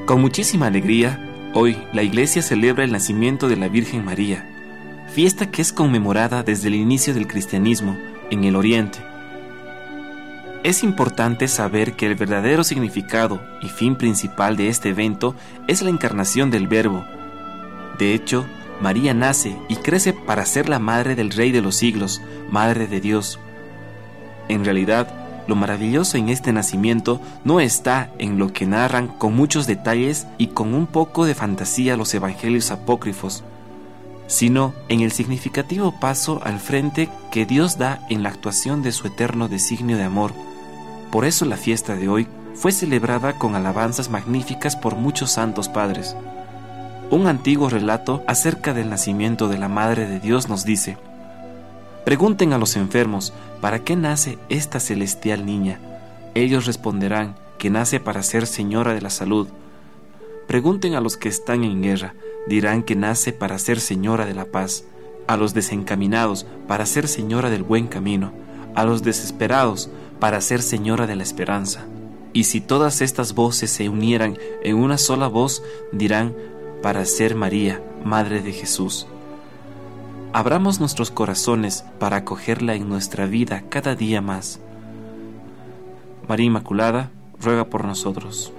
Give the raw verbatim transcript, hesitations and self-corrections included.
Con muchísima alegría, hoy la Iglesia celebra el nacimiento de la Virgen María, fiesta que es conmemorada desde el inicio del cristianismo en el Oriente. Es importante saber que el verdadero significado y fin principal de este evento es la encarnación del Verbo. De hecho, María nace y crece para ser la madre del Rey de los siglos, Madre de Dios. En realidad, lo maravilloso en este nacimiento no está en lo que narran con muchos detalles y con un poco de fantasía los evangelios apócrifos, sino en el significativo paso al frente que Dios da en la actuación de su eterno designio de amor. Por eso la fiesta de hoy fue celebrada con alabanzas magníficas por muchos santos padres. Un antiguo relato acerca del nacimiento de la Madre de Dios nos dice: pregunten a los enfermos, ¿para qué nace esta celestial niña? Ellos responderán que nace para ser señora de la salud. Pregunten a los que están en guerra, dirán que nace para ser señora de la paz. A los desencaminados, para ser señora del buen camino. A los desesperados, para ser señora de la esperanza. Y si todas estas voces se unieran en una sola voz, dirán para ser María, Madre de Jesús. Abramos nuestros corazones para acogerla en nuestra vida cada día más. María Inmaculada, ruega por nosotros.